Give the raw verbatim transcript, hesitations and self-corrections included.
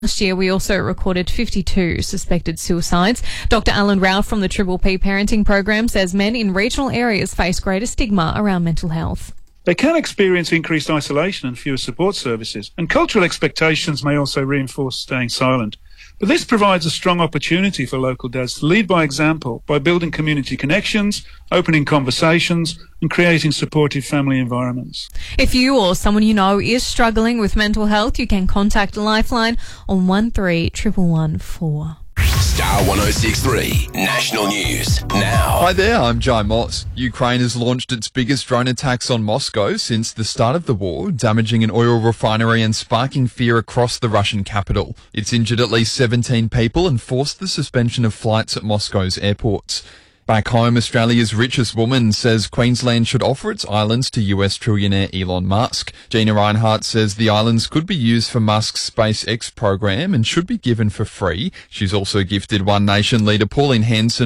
Last year, we also recorded fifty-two suspected suicides. Doctor Alan Rao from the Triple P Parenting Program says men in regional areas face greater stigma around mental health. They can experience increased isolation and fewer support services, and cultural expectations may also reinforce staying silent. But this provides a strong opportunity for local dads to lead by example by building community connections, opening conversations, and creating supportive family environments. If you or someone you know is struggling with mental health, you can contact Lifeline on one three one one one four. Star one oh six three National News now. Hi there, I'm Jai Moss. Ukraine has launched its biggest drone attacks on Moscow since the start of the war, damaging an oil refinery and sparking fear across the Russian capital. It's injured at least seventeen people and forced the suspension of flights at Moscow's airports. Back home, Australia's richest woman says Queensland should offer its islands to U S trillionaire Elon Musk. Gina Reinhart says the islands could be used for Musk's SpaceX program and should be given for free. She's also gifted One Nation leader Pauline Hanson